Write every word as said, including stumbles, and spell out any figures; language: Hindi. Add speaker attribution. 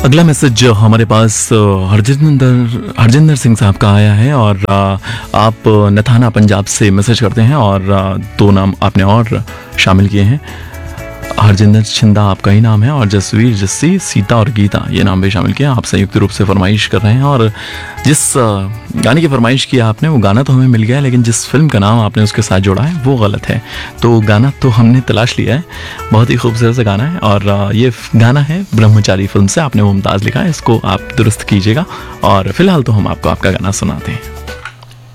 Speaker 1: अगला मैसेज हमारे पास अ, हरजिंदर हरजिंदर सिंह साहब का आया है और अ, आप नथाना पंजाब से मैसेज करते हैं और अ, दो नाम आपने और शामिल किए हैं। हरजिंदर छिंदा आपका ही नाम है और जसवीर, जस्सी, सीता और गीता ये नाम भी शामिल किया। आप संयुक्त रूप से फरमाइश कर रहे हैं और जिस अ, गाने की फरमाइश की आपने वो गाना तो हमें मिल गया है, लेकिन जिस फिल्म का नाम आपने उसके साथ जोड़ा है वो गलत है। तो गाना तो हमने तलाश लिया है, बहुत ही खूबसूरत सा गाना है और अ, ये फ- गाना है ब्रह्मचारी फिल्म से, आपने मुमताज़ लिखा है, इसको आप दुरुस्त कीजिएगा और फिलहाल तो हम आपको आपका गाना सुनाते हैं।